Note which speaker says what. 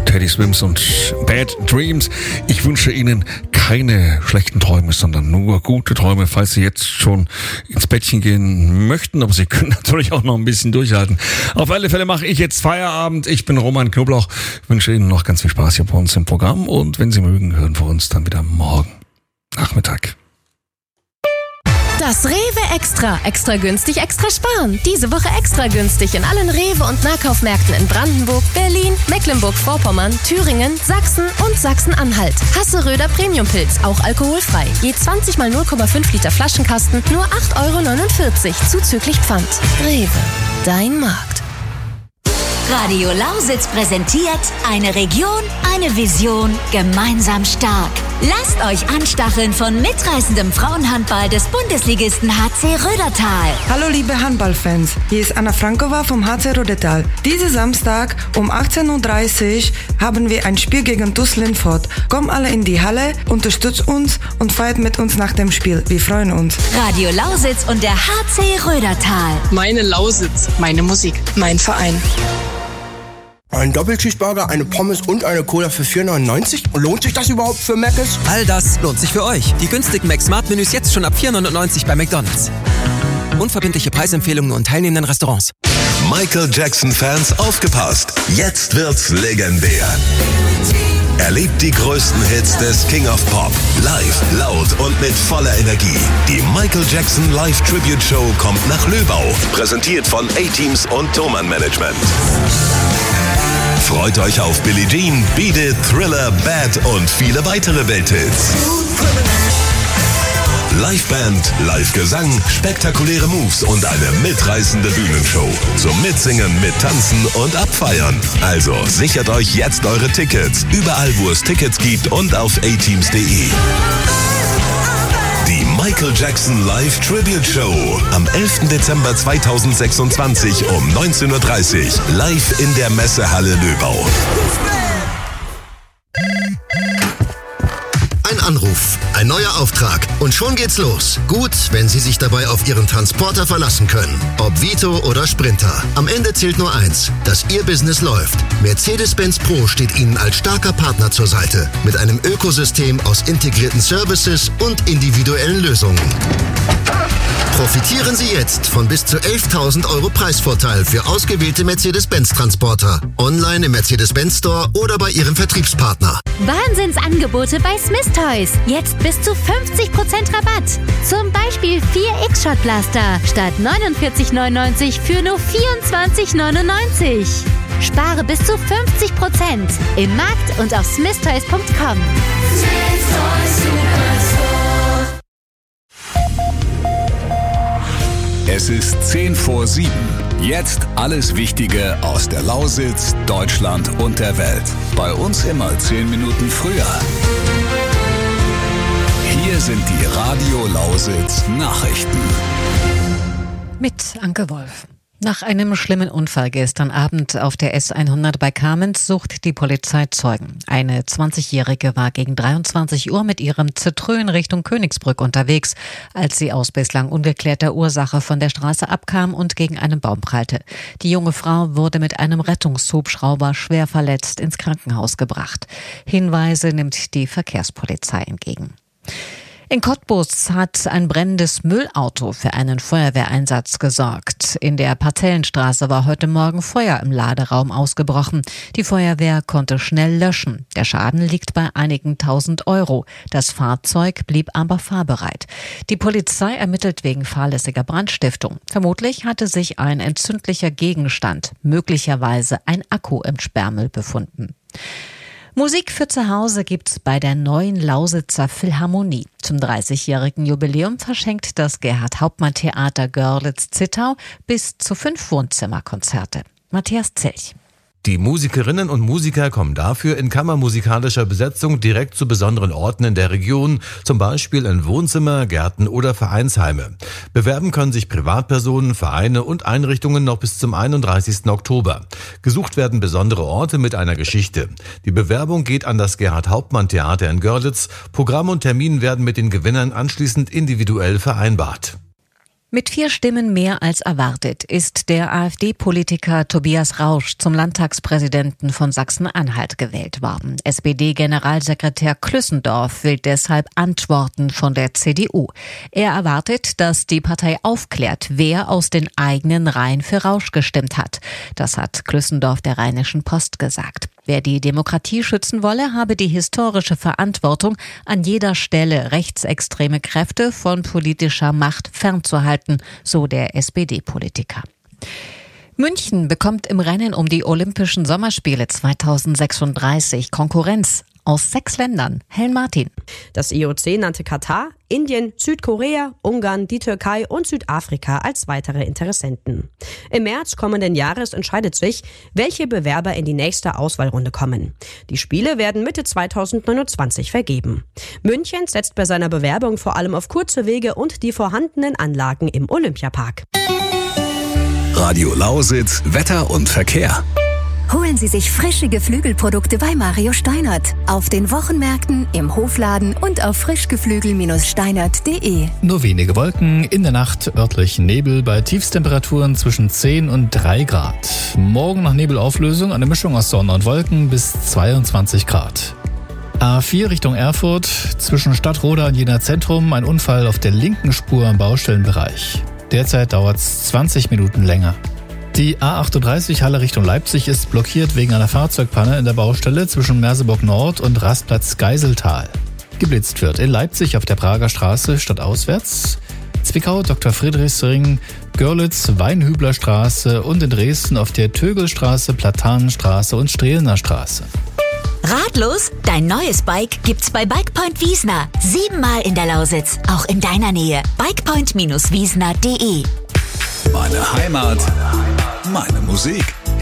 Speaker 1: Teddy Swims und Bad Dreams. Ich wünsche Ihnen keine schlechten Träume, sondern nur gute Träume, falls Sie jetzt schon ins Bettchen gehen möchten. Aber Sie können natürlich auch noch ein bisschen durchhalten. Auf alle Fälle mache ich jetzt Feierabend. Ich bin Roman Knoblauch. Ich wünsche Ihnen noch ganz viel Spaß hier bei uns im Programm. Und wenn Sie mögen, hören wir uns dann wieder morgen Nachmittag.
Speaker 2: Das Rewe Extra. Extra günstig, extra sparen. Diese Woche extra günstig in allen Rewe- und Nahkaufmärkten in Brandenburg, Berlin, Mecklenburg-Vorpommern, Thüringen, Sachsen und Sachsen-Anhalt. Hasseröder Premiumpilz, auch alkoholfrei. Je 20 mal 0,5 Liter Flaschenkasten, nur 8,49 € zuzüglich Pfand. Rewe, dein Markt.
Speaker 3: Radio Lausitz präsentiert eine Region, eine Vision, gemeinsam stark. Lasst euch anstacheln von mitreißendem Frauenhandball des Bundesligisten HC Rödertal.
Speaker 4: Hallo liebe Handballfans, hier ist Anna Frankova vom HC Rödertal. Diesen Samstag um 18:30 Uhr haben wir ein Spiel gegen TuS Lindfort. Kommt alle in die Halle, unterstützt uns und feiert mit uns nach dem Spiel. Wir freuen uns.
Speaker 3: Radio Lausitz und der HC Rödertal.
Speaker 5: Meine Lausitz, meine Musik, mein Verein.
Speaker 6: Ein Doppelcheeseburger, eine Pommes und eine Cola für 4,99? Lohnt sich das überhaupt für Mc's?
Speaker 7: All das lohnt sich für euch. Die günstigen Mac-Smart-Menüs jetzt schon ab 4,99 bei McDonald's. Unverbindliche Preisempfehlungen und teilnehmenden Restaurants.
Speaker 8: Michael Jackson-Fans aufgepasst. Jetzt wird's legendär. Erlebt die größten Hits des King of Pop. Live, laut und mit voller Energie. Die Michael Jackson Live Tribute Show kommt nach Löbau. Präsentiert von A-Teams und Thomann Management. Freut euch auf Billie Jean, Beat It, Thriller, Bad und viele weitere Welthits. Liveband, Live-Gesang, spektakuläre Moves und eine mitreißende Bühnenshow. Zum Mitsingen, Mittanzen und Abfeiern. Also sichert euch jetzt eure Tickets. Überall, wo es Tickets gibt und auf ateams.de. Die Michael Jackson Live Tribute Show am 11. Dezember 2026 um 19:30 Uhr live in der Messehalle Löbau.
Speaker 9: Ein Anruf, ein neuer Auftrag und schon geht's los. Gut, wenn Sie sich dabei auf Ihren Transporter verlassen können. Ob Vito oder Sprinter. Am Ende zählt nur eins, dass Ihr Business läuft. Mercedes-Benz Pro steht Ihnen als starker Partner zur Seite. Mit einem Ökosystem aus integrierten Services und individuellen Lösungen. Profitieren Sie jetzt von bis zu 11.000 € Preisvorteil für ausgewählte Mercedes-Benz-Transporter. Online im Mercedes-Benz Store oder bei Ihrem Vertriebspartner.
Speaker 10: Wahnsinnsangebote bei Smith Toys. Jetzt bis zu 50% Rabatt. Zum Beispiel 4 X-Shot-Blaster statt 49,99 für nur 24,99. Spare bis zu 50% im Markt und auf smithtoys.com.
Speaker 8: Es ist 6:50. Jetzt alles Wichtige aus der Lausitz, Deutschland und der Welt. Bei uns immer 10 Minuten früher. Hier sind die Radio Lausitz Nachrichten.
Speaker 11: Mit Anke Wolf. Nach einem schlimmen Unfall gestern Abend auf der S100 bei Kamenz sucht die Polizei Zeugen. Eine 20-Jährige war gegen 23 Uhr mit ihrem Citroën Richtung Königsbrück unterwegs, als sie aus bislang ungeklärter Ursache von der Straße abkam und gegen einen Baum prallte. Die junge Frau wurde mit einem Rettungshubschrauber schwer verletzt ins Krankenhaus gebracht. Hinweise nimmt die Verkehrspolizei entgegen. In Cottbus hat ein brennendes Müllauto für einen Feuerwehreinsatz gesorgt. In der Parzellenstraße war heute Morgen Feuer im Laderaum ausgebrochen. Die Feuerwehr konnte schnell löschen. Der Schaden liegt bei einigen 1.000 €. Das Fahrzeug blieb aber fahrbereit. Die Polizei ermittelt wegen fahrlässiger Brandstiftung. Vermutlich hatte sich ein entzündlicher Gegenstand, möglicherweise ein Akku im Sperrmüll befunden. Musik für zu Hause gibt's bei der neuen Lausitzer Philharmonie. Zum 30-jährigen Jubiläum verschenkt das Gerhard-Hauptmann-Theater Görlitz-Zittau bis zu 5 Wohnzimmerkonzerte. Matthias Zelch.
Speaker 12: Die Musikerinnen und Musiker kommen dafür in kammermusikalischer Besetzung direkt zu besonderen Orten in der Region, zum Beispiel in Wohnzimmer, Gärten oder Vereinsheime. Bewerben können sich Privatpersonen, Vereine und Einrichtungen noch bis zum 31. Oktober. Gesucht werden besondere Orte mit einer Geschichte. Die Bewerbung geht an das Gerhard-Hauptmann-Theater in Görlitz. Programm und Termin werden mit den Gewinnern anschließend individuell vereinbart.
Speaker 11: Mit 4 Stimmen mehr als erwartet ist der AfD-Politiker Tobias Rausch zum Landtagspräsidenten von Sachsen-Anhalt gewählt worden. SPD-Generalsekretär Klüssendorf will deshalb Antworten von der CDU. Er erwartet, dass die Partei aufklärt, wer aus den eigenen Reihen für Rausch gestimmt hat. Das hat Klüssendorf der Rheinischen Post gesagt. Wer die Demokratie schützen wolle, habe die historische Verantwortung, an jeder Stelle rechtsextreme Kräfte von politischer Macht fernzuhalten, so der SPD-Politiker. München bekommt im Rennen um die Olympischen Sommerspiele 2036 Konkurrenz aus 6 Ländern. Helen Martin.
Speaker 13: Das IOC nannte Katar, Indien, Südkorea, Ungarn, die Türkei und Südafrika als weitere Interessenten. Im März kommenden Jahres entscheidet sich, welche Bewerber in die nächste Auswahlrunde kommen. Die Spiele werden Mitte 2029 vergeben. München setzt bei seiner Bewerbung vor allem auf kurze Wege und die vorhandenen Anlagen im Olympiapark.
Speaker 8: Radio Lausitz, Wetter und Verkehr.
Speaker 14: Holen Sie sich frische Geflügelprodukte bei Mario Steinert. Auf den Wochenmärkten, im Hofladen und auf frischgeflügel-steinert.de.
Speaker 15: Nur wenige Wolken, in der Nacht örtlich Nebel bei Tiefstemperaturen zwischen 10 und 3 Grad. Morgen nach Nebelauflösung eine Mischung aus Sonne und Wolken bis 22 Grad. A4 Richtung Erfurt, zwischen Stadtroda und Jena Zentrum ein Unfall auf der linken Spur im Baustellenbereich. Derzeit dauert es 20 Minuten länger. Die A38 Halle Richtung Leipzig ist blockiert wegen einer Fahrzeugpanne in der Baustelle zwischen Merseburg Nord und Rastplatz Geiseltal. Geblitzt wird in Leipzig auf der Prager Straße stadtauswärts, Zwickau Dr. Friedrichsring, Görlitz Weinhübler Straße und in Dresden auf der Tögelstraße, Platanenstraße und Strehlener Straße.
Speaker 3: Ratlos? Dein neues Bike gibt's bei Bikepoint Wiesner. 7-mal in der Lausitz, auch in deiner Nähe. Bikepoint-wiesner.de.
Speaker 8: Meine Heimat, meine Musik.